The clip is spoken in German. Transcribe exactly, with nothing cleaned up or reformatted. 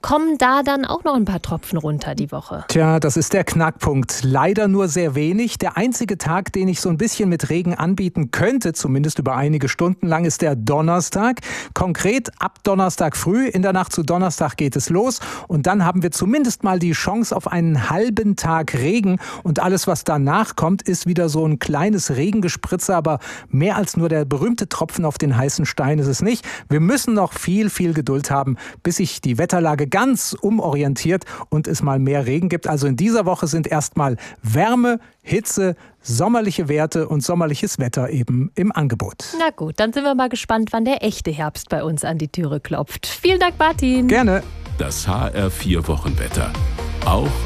Kommen da dann auch noch ein paar Tropfen runter die Woche? Tja, das ist der Knackpunkt. Leider nur sehr wenig. Der einzige Tag, den ich so ein bisschen mit Regen anbieten könnte, zumindest über einige Stunden lang, ist der Donnerstag. Konkret ab Donnerstag früh, in der Nacht zu Donnerstag geht es los. Und dann haben wir zumindest mal die Chance auf einen halben Tag Regen. Und alles, was danach kommt, ist wieder so ein kleines Regengespritze. Aber mehr als nur der berühmte Tropfen auf den heißen Stein ist es nicht. Wir müssen noch viel, viel Geduld haben, bis sich die Wetterlage ganz umorientiert und es mal mehr Regen gibt. Also in dieser Woche sind erstmal Wärme, Hitze, sommerliche Werte und sommerliches Wetter eben im Angebot. Na gut, dann sind wir mal gespannt, wann der echte Herbst bei uns an die Türe klopft. Vielen Dank, Martin. Gerne. Das H R vier Wochenwetter. Auch